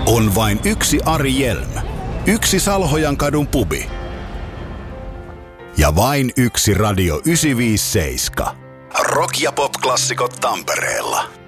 On vain yksi Ari Jelm, yksi Salhojankadun pubi ja vain yksi Radio 957. Rock- ja pop-klassikot Tampereella.